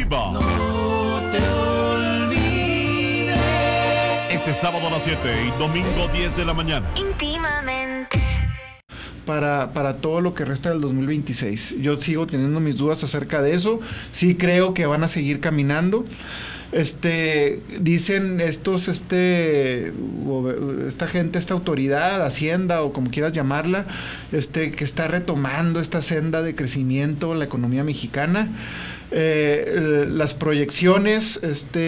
Chemba. No te olvides. Este sábado a las 7 y domingo 10 de la mañana. Íntimamente. Para todo lo que resta del 2026. Yo sigo teniendo mis dudas acerca de eso. Sí creo que van a seguir caminando. Dicen esta gente, esta autoridad, Hacienda o como quieras llamarla, que está retomando esta senda de crecimiento la economía mexicana. Las proyecciones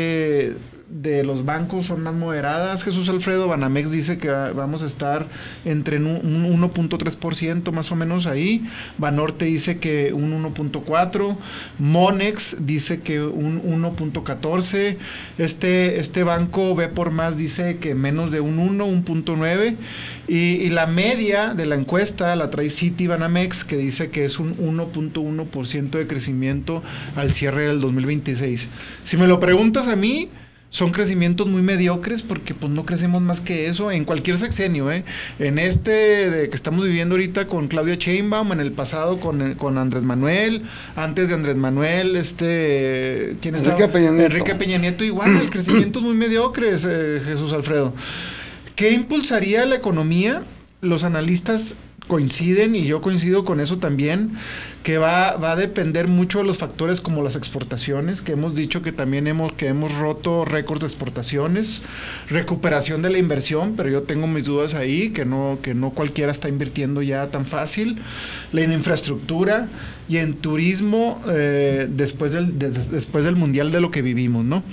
de los bancos son más moderadas. Jesús Alfredo, Banamex dice que vamos a estar entre un 1.3% más o menos ahí. Banorte dice que un 1.4%. Monex dice que un 1.14%. Este banco B por más dice que menos de un 1.9%. Y la media de la encuesta la trae Citi Banamex, que dice que es un 1.1% de crecimiento al cierre del 2026. Si me lo preguntas a mí, son crecimientos muy mediocres porque pues no crecemos más que eso en cualquier sexenio, en de que estamos viviendo ahorita con Claudia Sheinbaum, en el pasado con Andrés Manuel, antes de Andrés Manuel, ¿quién estaba? Enrique Peña Nieto, igual, crecimientos muy mediocres, Jesús Alfredo. ¿Qué impulsaría la economía? Los analistas coinciden, y yo coincido con eso también, que va a depender mucho de los factores como las exportaciones, que hemos dicho que también hemos roto récords de exportaciones, recuperación de la inversión, pero yo tengo mis dudas ahí, que no cualquiera está invirtiendo ya tan fácil, la infraestructura y en turismo después del mundial de lo que vivimos, ¿no?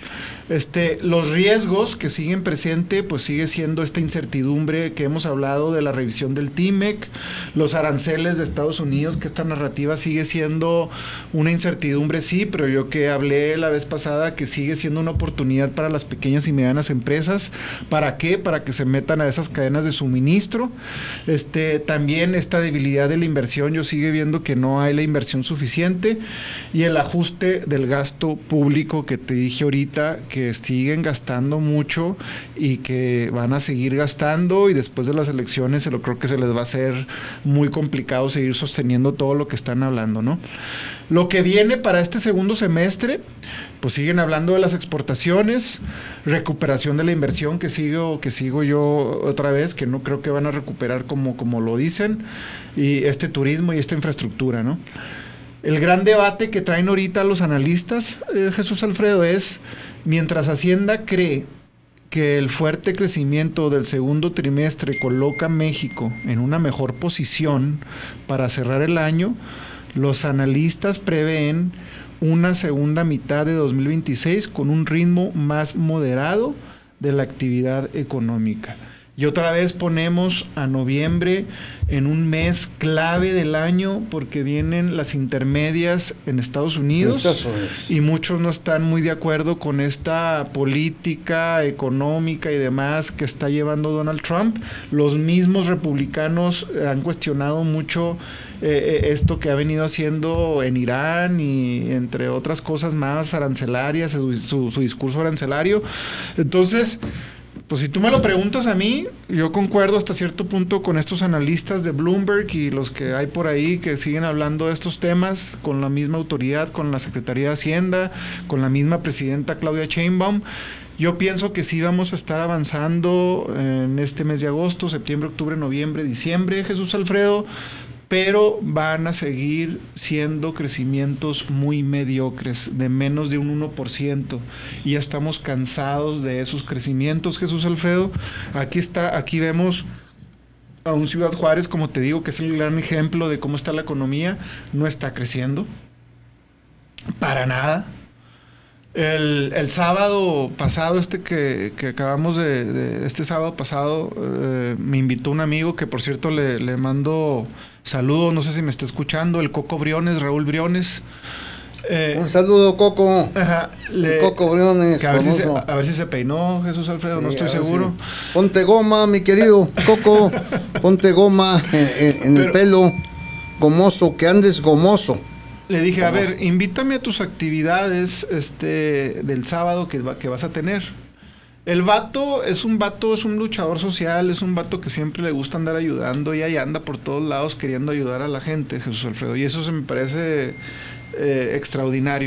Los riesgos que siguen presentes, pues sigue siendo esta incertidumbre que hemos hablado de la revisión del TIMEC, los aranceles de Estados Unidos, que esta narrativa sigue siendo una incertidumbre, sí, pero yo que hablé la vez pasada que sigue siendo una oportunidad para las pequeñas y medianas empresas. ¿Para qué? Para que se metan a esas cadenas de suministro. También esta debilidad de la inversión, yo sigo viendo que no hay la inversión suficiente, y el ajuste del gasto público que te dije ahorita, que siguen gastando mucho y que van a seguir gastando, y después de las elecciones creo que se les va a hacer muy complicado seguir sosteniendo todo lo que están hablando, ¿no? Lo que viene para este segundo semestre, pues siguen hablando de las exportaciones, recuperación de la inversión, que sigo yo otra vez, que no creo que van a recuperar como lo dicen, y turismo y esta infraestructura, ¿no? El gran debate que traen ahorita los analistas, Jesús Alfredo, es mientras Hacienda cree que el fuerte crecimiento del segundo trimestre coloca a México en una mejor posición para cerrar el año, los analistas prevén una segunda mitad de 2026 con un ritmo más moderado de la actividad económica. Y otra vez ponemos a noviembre en un mes clave del año porque vienen las intermedias en Estados Unidos y muchos no están muy de acuerdo con esta política económica y demás que está llevando Donald Trump. Los mismos republicanos han cuestionado mucho esto que ha venido haciendo en Irán y entre otras cosas más arancelarias, su discurso arancelario. Entonces, pues si tú me lo preguntas a mí, yo concuerdo hasta cierto punto con estos analistas de Bloomberg y los que hay por ahí que siguen hablando de estos temas con la misma autoridad, con la Secretaría de Hacienda, con la misma presidenta Claudia Sheinbaum. Yo pienso que sí vamos a estar avanzando en este mes de agosto, septiembre, octubre, noviembre, diciembre, Jesús Alfredo, pero van a seguir siendo crecimientos muy mediocres, de menos de un 1%, y ya estamos cansados de esos crecimientos, Jesús Alfredo. Aquí vemos a un Ciudad Juárez, como te digo, que es el gran ejemplo de cómo está la economía, no está creciendo, para nada. El sábado pasado, que acabamos este sábado pasado, me invitó un amigo que, por cierto, le mando saludos, no sé si me está escuchando, el Coco Briones, Raúl Briones. Un saludo, Coco. Ajá, Coco Briones. A ver si se peinó, Jesús Alfredo, sí, no estoy seguro. Sí. Ponte goma, mi querido Coco, ponte goma en el pelo, gomoso, que andes gomoso. Le dije, a ver, invítame a tus actividades del sábado que vas a tener. El vato es un luchador social, es un vato que siempre le gusta andar ayudando, y ahí anda por todos lados queriendo ayudar a la gente, Jesús Alfredo, y eso se me parece extraordinario.